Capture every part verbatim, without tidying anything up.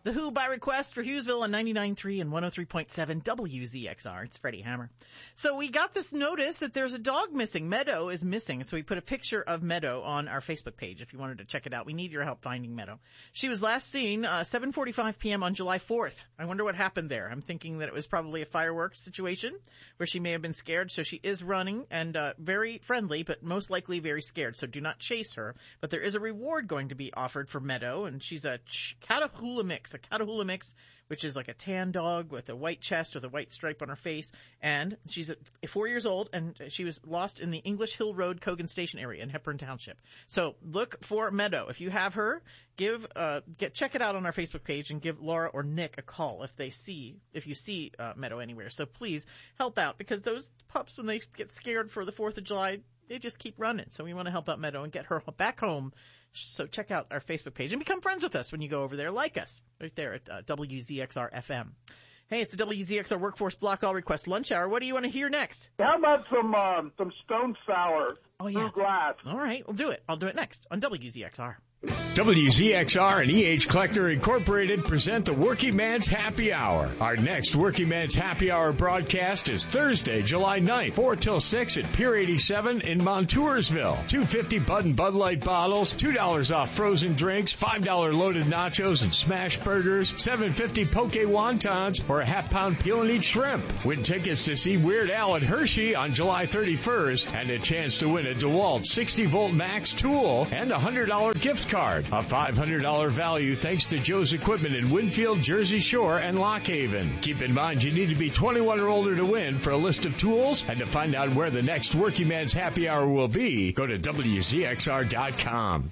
The Who by request for Hughesville on ninety-nine point three and one oh three point seven W Z X R. It's Freddie Hammer. So we got this notice that there's a dog missing. Meadow is missing. So we put a picture of Meadow on our Facebook page if you wanted to check it out. We need your help finding Meadow. She was last seen uh, seven forty-five p.m. on July fourth. I wonder what happened there. I'm thinking that it was probably a fireworks situation where she may have been scared. So she is running and uh, very friendly, but most likely very scared. So do not chase her. But there is a reward going to be offered for Meadow, and she's a ch- Catahoula mix. A Catahoula mix, which is like a tan dog with a white chest with a white stripe on her face. And she's a, four years old, and she was lost in the English Hill Road, Cogan Station area in Hepburn Township. So look for Meadow. If you have her, give, uh, get, check it out on our Facebook page and give Laura or Nick a call if they see, if you see, uh, Meadow anywhere. So please help out, because those pups, when they get scared for the fourth of July, they just keep running. So we want to help out Meadow and get her back home. So check out our Facebook page and become friends with us when you go over there. Like us right there at uh, W Z X R F M. Hey, it's a W Z X R Workforce Block All Request Lunch Hour. What do you want to hear next? How about some um, some Stone Sour oh, yeah. through glass? All right, we'll do it. I'll do it next on W Z X R. W Z X R and E H Collector Incorporated present the Working Man's Happy Hour. Our next Working Man's Happy Hour broadcast is Thursday, July ninth, four till six at Pier eighty-seven in Montoursville. two dollars and fifty cents Bud and Bud Light bottles, two dollars off frozen drinks, five dollars loaded nachos and smash burgers, seven dollars and fifty cents poke wontons, or a half pound peel and eat shrimp. Win tickets to see Weird Al at Hershey on July thirty-first and a chance to win a DeWalt sixty volt max tool and a one hundred dollars gift card. A five hundred dollars value thanks to Joe's Equipment in Winfield, Jersey Shore, and Lock Haven. Keep in mind you need to be twenty-one or older to win. For a list of tools and to find out where the next Working Man's Happy Hour will be, go to W Z X R dot com.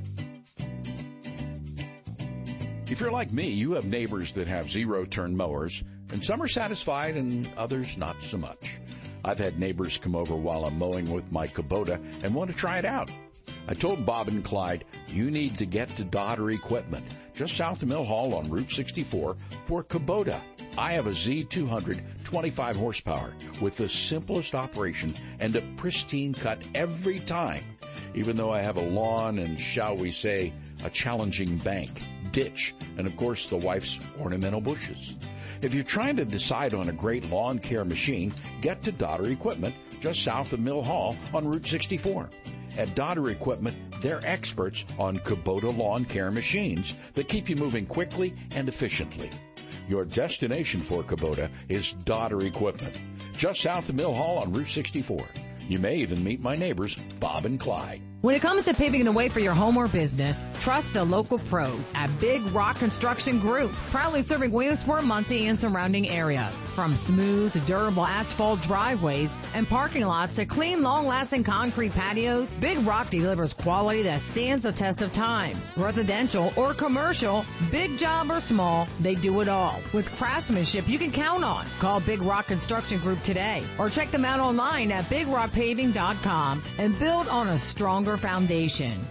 If you're like me, you have neighbors that have zero-turn mowers, and some are satisfied and others not so much. I've had neighbors come over while I'm mowing with my Kubota and want to try it out. I told Bob and Clyde, you need to get to Dodder Equipment, just south of Mill Hall on Route sixty-four, for Kubota. I have a Z two hundred, twenty-five horsepower, with the simplest operation and a pristine cut every time, even though I have a lawn and, shall we say, a challenging bank, ditch, and of course the wife's ornamental bushes. If you're trying to decide on a great lawn care machine, get to Dodder Equipment, just south of Mill Hall on Route sixty-four. At Dodder Equipment, they're experts on Kubota lawn care machines that keep you moving quickly and efficiently. Your destination for Kubota is Dodder Equipment, just south of Mill Hall on Route sixty-four. You may even meet my neighbors, Bob and Clyde. When it comes to paving the way for your home or business, trust the local pros at Big Rock Construction Group, proudly serving Williamsport, Muncie, and surrounding areas. From smooth, durable asphalt driveways and parking lots to clean, long-lasting concrete patios, Big Rock delivers quality that stands the test of time. Residential or commercial, big job or small, they do it all. With craftsmanship you can count on. Call Big Rock Construction Group today or check them out online at big rock paving dot com and build on a stronger foundation.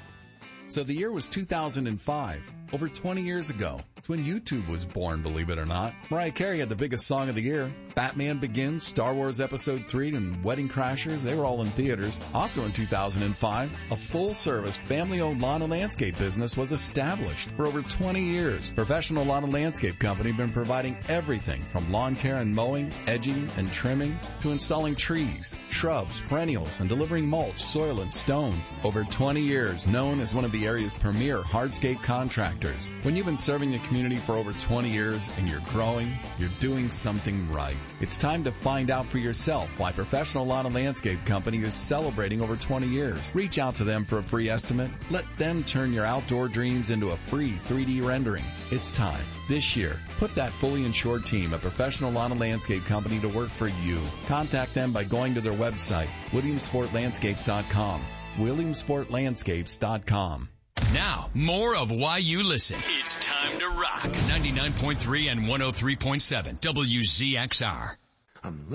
So the year was two thousand five, over twenty years ago. It's when YouTube was born, believe it or not. Mariah Carey had the biggest song of the year. Batman Begins, Star Wars Episode three, and Wedding Crashers, they were all in theaters. Also in two thousand five, a full-service, family-owned lawn and landscape business was established. For over twenty years, Professional Lawn and Landscape Company have been providing everything from lawn care and mowing, edging, and trimming, to installing trees, shrubs, perennials, and delivering mulch, soil, and stone. Over twenty years, known as one of the area's premier hardscape contractors. When you've been serving the community for over twenty years and you're growing, you're doing something right. It's time to find out for yourself why Professional Lawn and Landscape Company is celebrating over twenty years. Reach out to them for a free estimate. Let them turn your outdoor dreams into a free three D rendering. It's time. This year, put that fully insured team at Professional Lawn and Landscape Company to work for you. Contact them by going to their website, williamsport landscapes dot com. williamsport landscapes dot com. Now, more of Why You Listen. It's time to rock. ninety-nine point three and one oh three point seven W Z X R. I'm